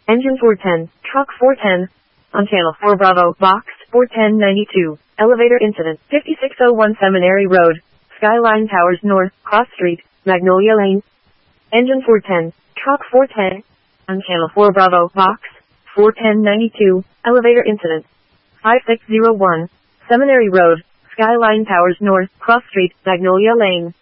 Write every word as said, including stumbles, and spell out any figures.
Engine four ten, truck four ten. On channel four Bravo, box four ten ninety-two. Elevator incident, fifty-six oh one Seminary Road, Skyline Towers North, Cross Street, Magnolia Lane. Engine four ten, truck four ten. On channel four Bravo, box four ten ninety-two. Elevator incident, five six oh one. Seminary Road, Skyline Towers North, Cross Street, Magnolia Lane.